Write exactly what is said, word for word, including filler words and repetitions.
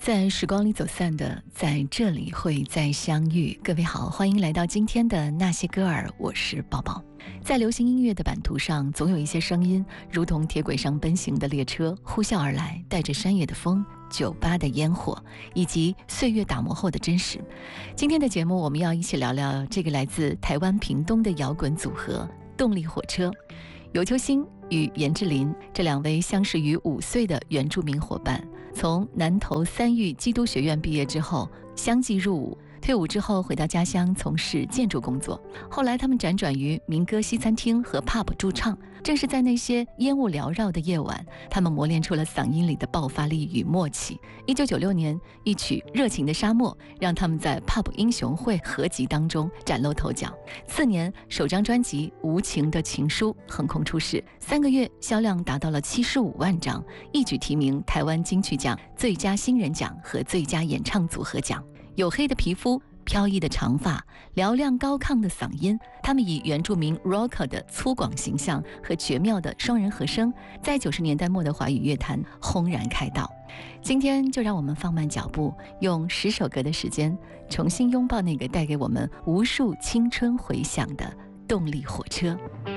在时光里走散的，在这里会再相遇。各位好，欢迎来到今天的那些歌儿，我是宝宝。在流行音乐的版图上，总有一些声音如同铁轨上奔行的列车，呼啸而来，带着山野的风、酒吧的烟火，以及岁月打磨后的真实。今天的节目，我们要一起聊聊这个来自台湾屏东的摇滚组合动力火车。尤秋兴与严志林这两位相识于五岁的原住民伙伴，从南投三育基督学院毕业之后，相继入伍。退伍之后回到家乡从事建筑工作，后来他们辗转于民歌西餐厅和 pub 驻唱。正是在那些烟雾缭绕的夜晚，他们磨练出了嗓音里的爆发力与默契。一九九六年，一曲《热情的沙漠》让他们在 pub 英雄会合集当中崭露头角。次年，首张专辑《无情的情书》横空出世，三个月销量达到了七十五万张，一举提名台湾金曲奖最佳新人奖和最佳演唱组合奖。黝黑的皮肤，飘逸的长发，嘹亮高亢的嗓音，他们以原住民 rocker 的粗犷形象和绝妙的双人和声，在九十年代末的华语乐坛轰然开道。今天就让我们放慢脚步，用十首歌的时间，重新拥抱那个带给我们无数青春回响的动力火车。